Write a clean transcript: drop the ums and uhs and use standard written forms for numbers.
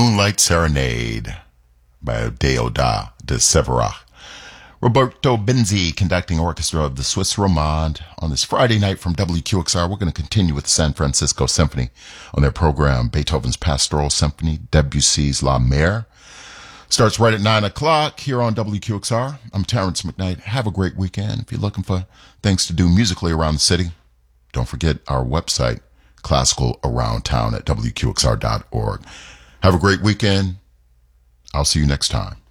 Moonlight Serenade by Deodat de Séverac. Roberto Benzi conducting orchestra of the Swiss Romande on this Friday night from WQXR. We're going to continue with the San Francisco Symphony on their program, Beethoven's Pastoral Symphony, Debussy's La Mer. Starts right at 9 o'clock here on WQXR. I'm Terrence McKnight. Have a great weekend. If you're looking for things to do musically around the city, don't forget our website, Classical Around Town at WQXR.org. Have a great weekend. I'll see you next time.